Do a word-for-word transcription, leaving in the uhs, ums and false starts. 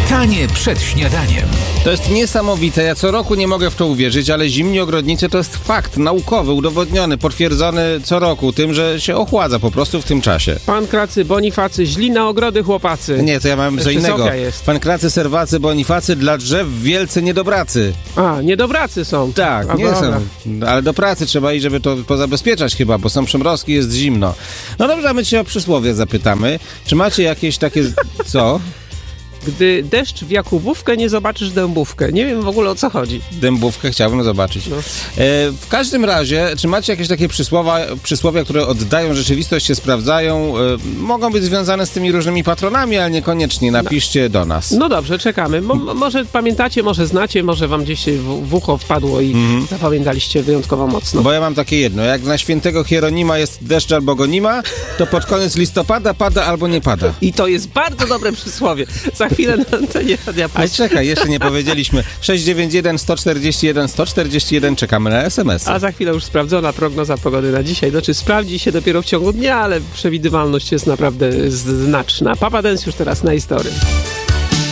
Czytanie przed śniadaniem. To jest niesamowite, ja co roku nie mogę w to uwierzyć, ale zimni ogrodnicy to jest fakt naukowy, udowodniony, potwierdzony co roku tym, że się ochładza po prostu w tym czasie. Pankracy, Bonifacy, źli na ogrody chłopacy. Nie, to ja mam co Jeszcze innego. Sofia jest. Pankracy, Serwacy, Bonifacy, dla drzew wielcy niedobracy. A, niedobracy są. Tak, A, nie dobra. są. Ale do pracy trzeba iść, żeby to pozabezpieczać chyba, bo są przymrozki, jest zimno. No dobrze, a my cię o przysłowie zapytamy. Czy macie jakieś takie... Co? Gdy deszcz w Jakubówkę, nie zobaczysz dębówkę. Nie wiem w ogóle o co chodzi. Dębówkę chciałbym zobaczyć. No. E, w każdym razie, czy macie jakieś takie przysłowa, przysłowia, które oddają rzeczywistość, się sprawdzają? E, mogą być związane z tymi różnymi patronami, ale niekoniecznie. Napiszcie do nas. No dobrze, czekamy. Mo- może pamiętacie, może znacie, może wam gdzieś się w, w ucho wpadło i Mhm. zapamiętaliście wyjątkowo mocno. Bo ja mam takie jedno. Jak na świętego Hieronima jest deszcz albo go nie ma, to pod koniec listopada pada albo nie pada. I to jest bardzo dobre przysłowie. Za chwilę na antenie Radia A Plus. czekaj, jeszcze nie powiedzieliśmy. sześć dziewięć jeden, sto czterdzieści jeden, sto czterdzieści jeden, czekamy na es em esy. A za chwilę już sprawdzona prognoza pogody na dzisiaj. Znaczy sprawdzi się dopiero w ciągu dnia, ale przewidywalność jest naprawdę znaczna. Papa Dance już teraz na historii.